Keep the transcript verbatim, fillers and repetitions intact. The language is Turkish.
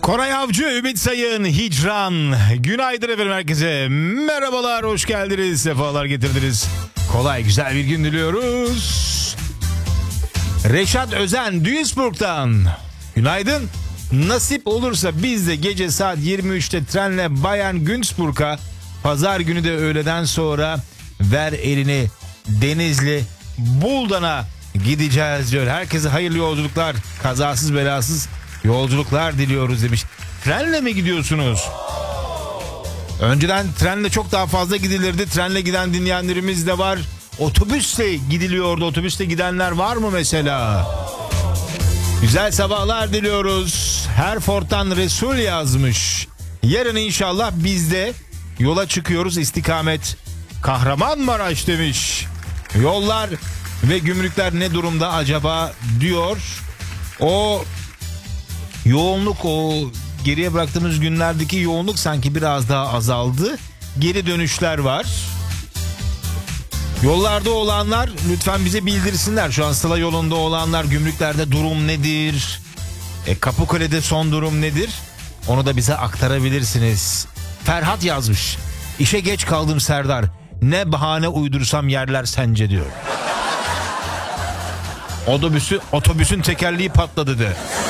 Koray Avcı, Ümit Sayın, Hicran. Günaydın efendim herkese. Merhabalar, hoş geldiniz, sefalar getirdiniz. Kolay, güzel bir gün diliyoruz. Reşat Özen, Duisburg'dan. Günaydın. Nasip olursa biz de gece saat yirmi üçte trenle Bayern Günzburg'a, pazar günü de öğleden sonra ver elini Denizli Buldan'a gideceğiz diyor. Herkese hayırlı yolculuklar, kazasız belasız yolculuklar diliyoruz demiş. Trenle mi gidiyorsunuz? Önceden trenle çok daha fazla gidilirdi. Trenle giden dinleyenlerimiz de var. Otobüsle gidiliyordu. Otobüsle gidenler var mı mesela? Güzel sabahlar diliyoruz. Herford'dan Resul yazmış. Yarın inşallah biz de yola çıkıyoruz. İstikamet Kahramanmaraş demiş. Yollar ve gümrükler ne durumda acaba diyor. O yoğunluk, o geriye bıraktığımız günlerdeki yoğunluk sanki biraz daha azaldı. Geri dönüşler var. Yollarda olanlar lütfen bize bildirsinler. Şu an Sıla yolunda olanlar, gümrüklerde durum nedir? E, Kapıkule'de son durum nedir? Onu da bize aktarabilirsiniz. Ferhat yazmış. İşe geç kaldım Serdar. Ne bahane uydursam yerler sence diyor. Otobüsü, otobüsün tekerleği patladı de.